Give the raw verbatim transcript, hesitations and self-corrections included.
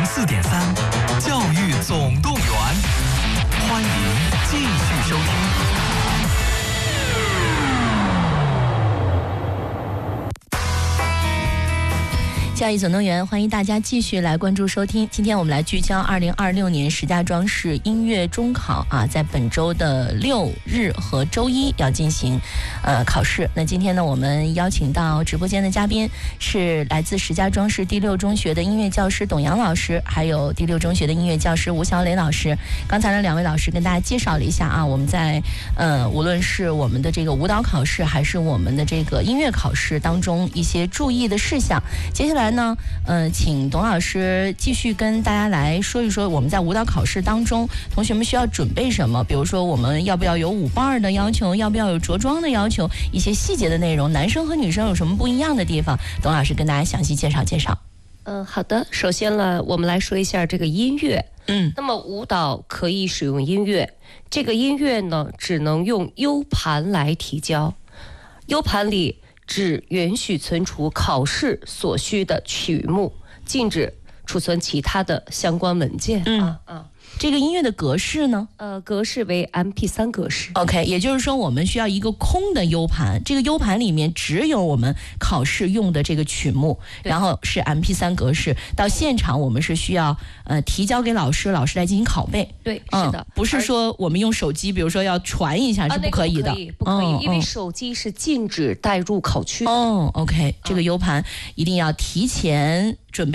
四点三，教育总动员，欢迎继续收听。 教育总动员，欢迎大家继续来关注收听。今天我们来聚焦二零二六年石家庄市音乐中考啊，在本周的六日和周一要进行呃考试。那今天呢，我们邀请到直播间的嘉宾是来自石家庄市第六中学的音乐教师董阳老师，还有第六中学的音乐教师吴小磊老师。刚才呢，两位老师跟大家介绍了一下啊，我们在呃无论是我们的这个舞蹈考试，还是我们的这个音乐考试当中一些注意的事项。接下来呢，呃，请董老师继续跟大家来说一说我们在舞蹈考试当中，同学们需要准备什么？比如说，我们要不要有舞伴的要求？要不要有着装的要求？一些细节的内容，男生和女生有什么不一样的地方？董老师跟大家详细介绍介绍。 嗯、呃，好的。首先呢，我们来说一下这个音乐。 嗯， 那么舞蹈可以使用音乐，这个音乐呢，只能用 U 盘来提交。U 盘里只允许存储考试所需的曲目，禁止储存其他的相关文件。 嗯啊啊， 这个音乐的格式呢？ 呃，格式为 M P 三 格式。 OK， 也就是说我们需要一个空的 U 盘，这个 U 盘里面只有我们考试用的这个曲目，然后是 M P 三 格式。到现场我们是需要呃提交给老师，老师来进行拷贝。 对， 嗯、 是的， 不是说我们用手机，比如说要传一下是不可以的， 啊那个、不可以，不可以、 嗯， 因为手机是禁止带入考区。 哦 ，OK， 这个 U 盘一定要提前准备。